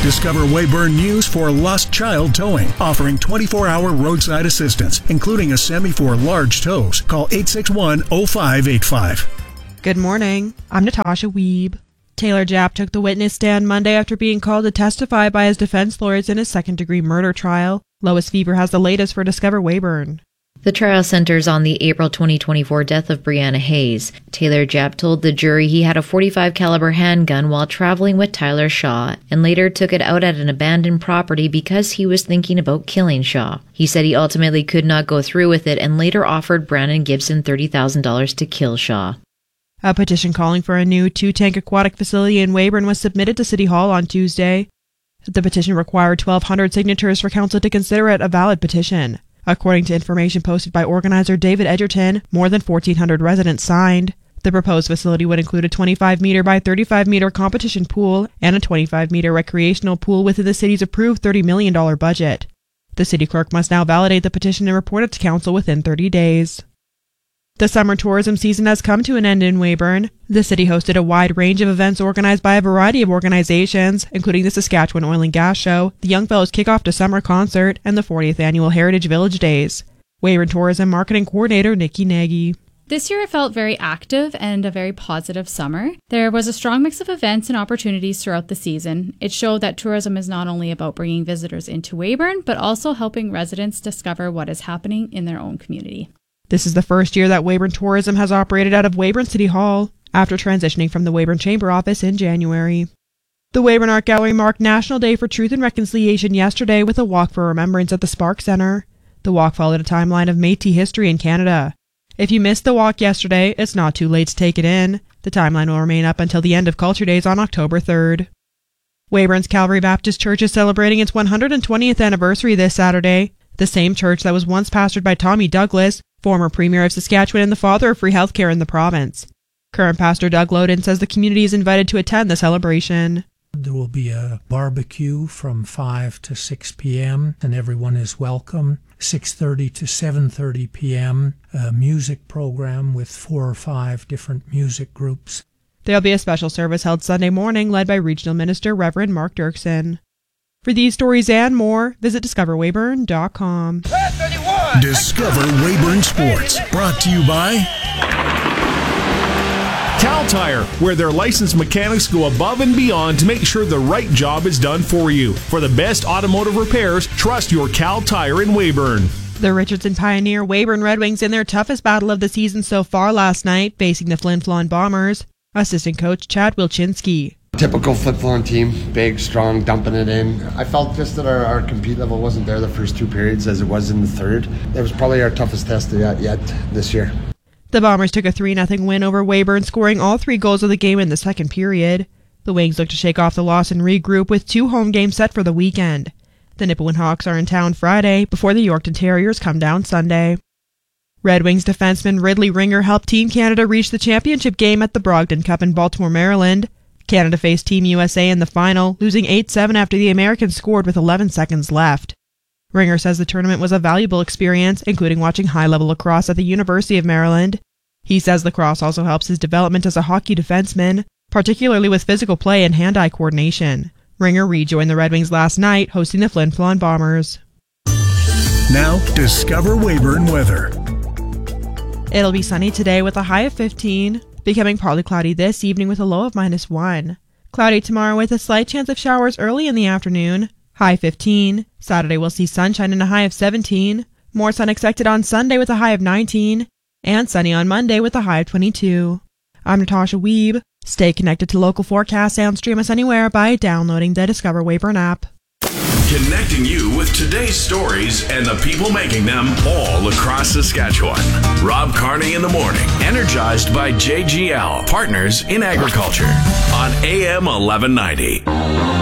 Discover Weyburn News for Lost Child Towing, offering 24-hour roadside assistance, including a semi for large tows. Call 861-0585. Good morning. I'm Natasha Wiebe. Taylor Japp took the witness stand Monday after being called to testify by his defense lawyers in his second-degree murder trial. Lois Fever has the latest for Discover Weyburn. The trial centers on the April 2024 death of Brianna Hayes. Taylor Japp told the jury he had a .45 caliber handgun while traveling with Tyler Shaw and later took it out at an abandoned property because he was thinking about killing Shaw. He said he ultimately could not go through with it and later offered Brandon Gibson $30,000 to kill Shaw. A petition calling for a new 2-tank aquatic facility in Weyburn was submitted to City Hall on Tuesday. The petition required 1,200 signatures for council to consider it a valid petition. According to information posted by organizer David Edgerton, more than 1,400 residents signed. The proposed facility would include a 25-meter by 35-meter competition pool and a 25-meter recreational pool within the city's approved $30 million budget. The city clerk must now validate the petition and report it to council within 30 days. The summer tourism season has come to an end in Weyburn. The city hosted a wide range of events organized by a variety of organizations, including the Saskatchewan Oil and Gas Show, the Young Fellows Kickoff to Summer Concert, and the 40th Annual Heritage Village Days. Weyburn Tourism Marketing Coordinator Nikki Nagy. This year it felt very active and a very positive summer. There was a strong mix of events and opportunities throughout the season. It showed that tourism is not only about bringing visitors into Weyburn, but also helping residents discover what is happening in their own community. This is the first year that Weyburn Tourism has operated out of Weyburn City Hall, after transitioning from the Weyburn Chamber office in January. The Weyburn Art Gallery marked National Day for Truth and Reconciliation yesterday with a walk for remembrance at the Spark Centre. The walk followed a timeline of Métis history in Canada. If you missed the walk yesterday, it's not too late to take it in. The timeline will remain up until the end of Culture Days on October 3rd. Weyburn's Calvary Baptist Church is celebrating its 120th anniversary this Saturday. The same church that was once pastored by Tommy Douglas, former Premier of Saskatchewan and the father of free healthcare in the province. Current pastor Doug Loden says the community is invited to attend the celebration. There will be a barbecue from 5 to 6 p.m. and everyone is welcome. 6:30 to 7:30 p.m. a music program with 4 or 5 different music groups. There will be a special service held Sunday morning led by Regional Minister Reverend Mark Dirksen. For these stories and more, visit discoverweyburn.com. Discover Weyburn Sports, brought to you by Cal Tire, where their licensed mechanics go above and beyond to make sure the right job is done for you. For the best automotive repairs, trust your Cal Tire in Weyburn. The Richardson Pioneer Weyburn Red Wings in their toughest battle of the season so far last night, facing the Flin Flon Bombers. Assistant coach Chad Wilczynski. Typical Flin-Flon team, big, strong, dumping it in. I felt just that our compete level wasn't there the first 2 periods as it was in the third. It was probably our toughest test yet this year. The Bombers took a 3-0 win over Weyburn, scoring all 3 goals of the game in the second period. The Wings look to shake off the loss and regroup with 2 home games set for the weekend. The Nipawin Hawks are in town Friday before the Yorkton Terriers come down Sunday. Red Wings defenseman Ridley Ringer helped Team Canada reach the championship game at the Brogdon Cup in Baltimore, Maryland. Canada faced Team USA in the final, losing 8-7 after the Americans scored with 11 seconds left. Ringer says the tournament was a valuable experience, including watching high-level lacrosse at the University of Maryland. He says lacrosse also helps his development as a hockey defenseman, particularly with physical play and hand-eye coordination. Ringer rejoined the Red Wings last night, hosting the Flin Flon Bombers. Now, Discover Weyburn weather. It'll be sunny today with a high of 15, becoming partly cloudy this evening with a low of -1. Cloudy tomorrow with a slight chance of showers early in the afternoon, high 15. Saturday we'll see sunshine and a high of 17. More sun expected on Sunday with a high of 19. And sunny on Monday with a high of 22. I'm Natasha Wiebe. Stay connected to local forecasts and stream us anywhere by downloading the Discover Weyburn app. Connecting you with today's stories and the people making them all across Saskatchewan. Rob Carney in the morning, energized by JGL, Partners in Agriculture, on AM 1190.